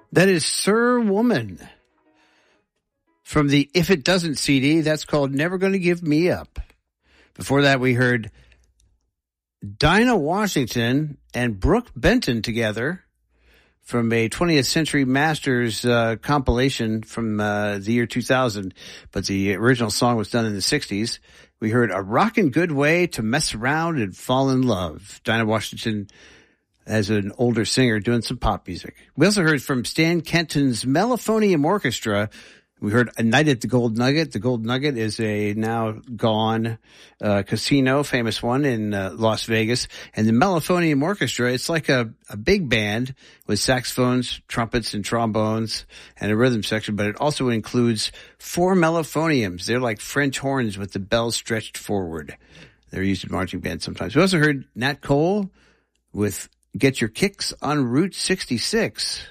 That is Sir Woman from the If It Doesn't CD. That's called Never Gonna Give Me Up. Before that, we heard Dinah Washington and Brooke Benton together from a 20th Century Masters compilation from the year 2000, but the original song was done in the 60s. We heard A Rockin' Good Way to Mess Around and Fall in Love. Dinah Washington as an older singer doing some pop music. We also heard from Stan Kenton's Mellophonium Orchestra. We heard A Night at the Gold Nugget. The Gold Nugget is a now gone casino, famous one in Las Vegas. And the Mellophonium Orchestra, it's like a big band with saxophones, trumpets, and trombones and a rhythm section, but it also includes 4 mellophoniums. They're like French horns with the bells stretched forward. They're used in marching bands sometimes. We also heard Nat Cole with Get Your Kicks on Route 66.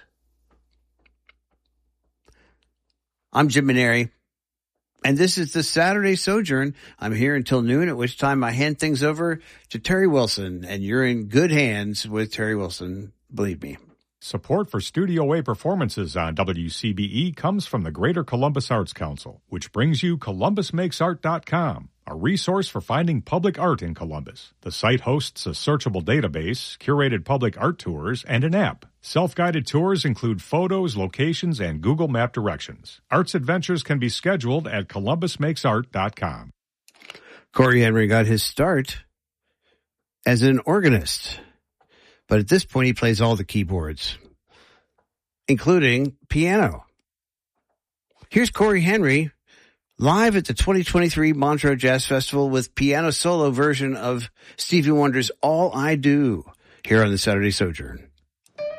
I'm Jim Maneri, and this is the Saturday Sojourn. I'm here until noon, at which time I hand things over to Terry Wilson, and you're in good hands with Terry Wilson, believe me. Support for Studio A performances on WCBE comes from the Greater Columbus Arts Council, which brings you ColumbusMakesArt.com, a resource for finding public art in Columbus. The site hosts a searchable database, curated public art tours, and an app. Self-guided tours include photos, locations, and Google Map directions. Arts adventures can be scheduled at ColumbusMakesArt.com. Corey Henry got his start as an organist, but at this point he plays all the keyboards, including piano. Here's Corey Henry live at the 2023 Montreux Jazz Festival with piano solo version of Stevie Wonder's All I Do here on the Saturday Sojourn.